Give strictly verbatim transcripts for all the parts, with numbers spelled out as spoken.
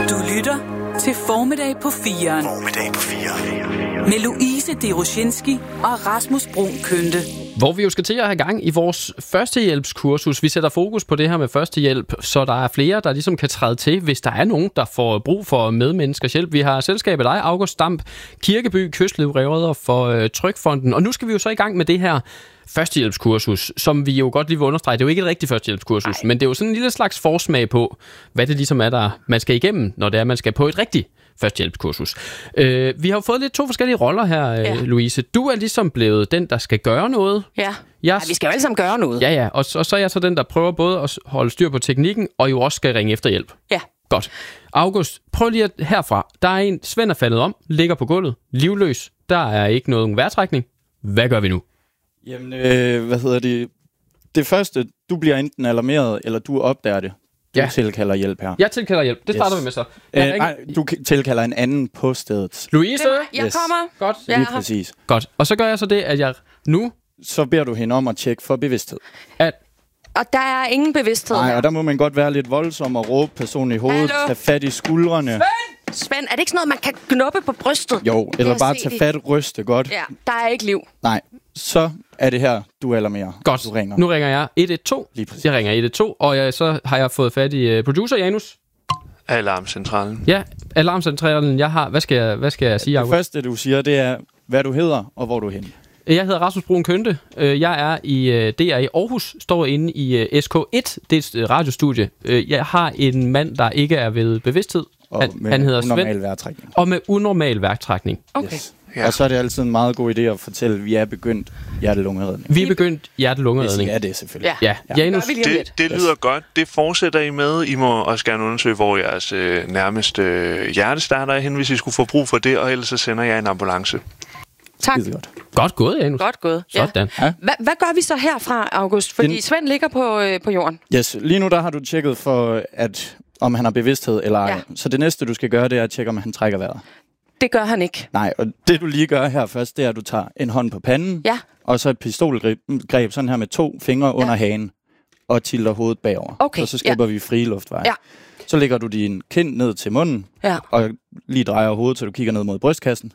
Du lytter til Formiddag på firen. Formiddag på firen. Med Louise Deroshinski og Rasmus Brun Kønte. Hvor vi jo skal til at have gang i vores førstehjælpskursus. Vi sætter fokus på det her med førstehjælp, så der er flere, der ligesom kan træde til, hvis der er nogen, der får brug for medmenneskers hjælp. Vi har selskabet dig, August Damp, Kirkeby, kystlivredder for øh, Trygfonden. Og nu skal vi jo så i gang med det her førstehjælpskursus, som vi jo godt lige vil understrege. Det er jo ikke et rigtigt førstehjælpskursus, Ej. men det er jo sådan en lille slags forsmag på, hvad det ligesom er, der man skal igennem, når det er, man skal på et rigtigt førstehjælpskursus. Øh, vi har jo fået lidt to forskellige roller her, ja. Louise. Du er ligesom blevet den, der skal gøre noget. Ja, Jeg... ja vi skal jo alle sammen gøre noget. Ja, ja, og, og så er jeg så den, der prøver både at holde styr på teknikken, og jo også skal ringe efter hjælp. Ja. Godt. August, prøv lige at herfra. Der er en, Svend er faldet om, ligger på gulvet, livløs. Der er ikke nogen vejrtrækning. Hvad gør vi nu? Jamen, øh, hvad hedder det? Det første, du bliver enten alarmeret, eller du opdager det. Du ja. tilkalder hjælp her. Jeg tilkalder hjælp. Det starter yes. vi med så. Øh, nej, du tilkalder en anden på stedet. Louise? Jeg yes. kommer. Godt. Lige ja. præcis. Godt. Og så gør jeg så det, at jeg nu... Så beder du hende om at tjekke for bevidsthed. At... Og der er ingen bevidsthed. Nej, og der må man godt være lidt voldsom og råbe personen i hovedet. Hallo? Tage fat i skuldrene. Svend! Svend, er det ikke sådan noget, man kan knuppe på brystet? Jo, eller bare tage fat og ryste godt. Ja, der er ikke liv. Nej, så er det her, du alarmerer. Godt. Du ringer. Nu ringer jeg et et to. Lige præcis. Jeg ringer et et to, og jeg, så har jeg fået fat i uh, producer Janus. Alarmcentralen. Ja, alarmcentralen. Jeg har... Hvad skal jeg, hvad skal jeg sige, August? Det første, du siger, det er, hvad du hedder og hvor du er henne. Jeg hedder Rasmus Brun Kønte. Jeg er i D R i Aarhus, står inde i S K et, det er et radiostudie. Jeg har en mand, der ikke er ved bevidsthed. Og han, med han hedder unormal Svend, vejrtrækning. Og med unormal vejrtrækning. Okay. Yes. Ja. Og så er det altid en meget god idé at fortælle, at vi er begyndt hjertelungeredning. Vi er begyndt hjertelungeredning. Det er det selvfølgelig. Ja, ja. Janus. Det, det lyder yes. godt. Det fortsætter I med. I må også gerne undersøge, hvor jeres øh, nærmeste øh, hjertestarter er hen, hvis I skulle få brug for det, og ellers så sender jeg en ambulance. Tak. Godt. Godt gået, Janus. Godt gået. Ja. Sådan. Ja. Hva, hvad gør vi så herfra, August? Fordi Den... Svend ligger på, øh, på jorden. Yes, lige nu der har du tjekket for, at om han har bevidsthed eller ej. Ja. Så det næste, du skal gøre, det er at tjekke, om han trækker vejret. Det gør han ikke. Nej, og det du lige gør her først, det er, at du tager en hånd på panden, Ja. og så et pistolgreb greb sådan her med to fingre under Ja. hagen, og tilter hovedet bagover. Okay, Og så skaber ja. vi frie luftveje. Ja. Så lægger du din kind ned til munden, Ja. og lige drejer hovedet, så du kigger ned mod brystkassen.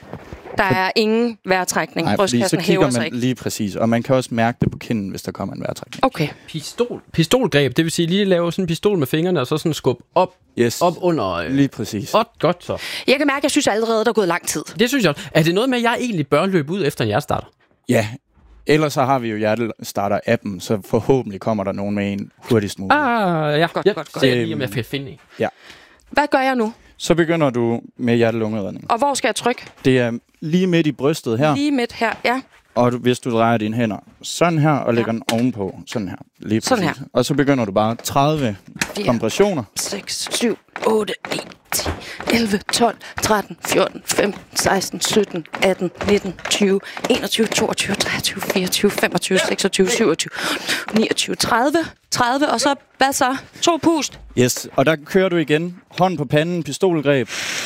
Der er ingen vejrtrækning. Nej, fordi så Brystkassen kigger hæver sig man ikke. lige præcis, og man kan også mærke det på kinden, hvis der kommer en vejrtrækning. Okay. Pistol. Pistolgreb, det vil sige lige lave sådan en pistol med fingrene, og så sådan skub op, Yes, op under... Øh. lige præcis. Godt, godt så. Jeg kan mærke, at jeg synes allerede, der er gået lang tid. Det synes jeg. Er det noget med, at jeg egentlig bør løbe ud efter en hjertestarter? Ja, ellers så har vi jo hjertestarter-appen, så forhåbentlig kommer der nogen med en hurtigst muligt. Ah, ja. Godt, Jeg godt, godt. ser lige, om jeg kan finde en. Ja. Hvad gør jeg nu? Så begynder du med hjertelungeredning. Og hvor skal jeg trykke? Det er lige midt i brystet her, Lige midt her, ja. og du, hvis du drejer dine hænder sådan her, og lægger den ovenpå, sådan her, lige præcis. Sådan her. Og så begynder du bare tredive Fire. kompressioner. seks, syv, otte, ni, ti, elleve, tolv, tretten, fjorten, femten, seksten, sytten, atten, nitten, tyve, enogtyve, toogtyve, treogtyve, fireogtyve, femogtyve, seksogtyve, syvogtyve, niogtyve, tredive, tredive, og så, hvad så? To pust. Yes, og der kører du igen. Hånd på panden, pistolgreb.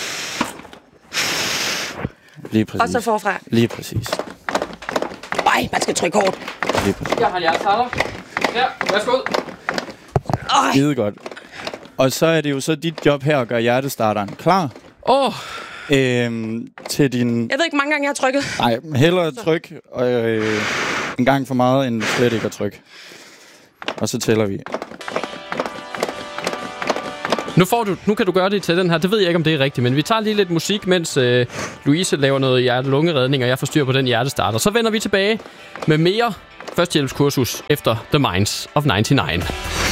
Lige præcis. Og så forfra. Lige præcis. Ej, man skal trykke hårdt. Lige præcis. Jeg har en hjertestarter. Ja, værsgo. Skide godt. Og så er det jo så dit job her at gøre hjertestarteren klar. Åh, oh, Øhm, til din... Jeg ved ikke, hvor mange gange jeg har trykket. Nej, hellere tryk øh, en gang for meget, end slet ikke at trykke. Og så tæller vi. nu, får du, nu kan du gøre det til den her. Det ved jeg ikke, om det er rigtigt, men vi tager lige lidt musik, mens øh, Louise laver noget hjerte-lungeredning, og jeg får styr på den hjertestarter. Så vender vi tilbage med mere førstehjælpskursus efter The Minds of nioghalvfems.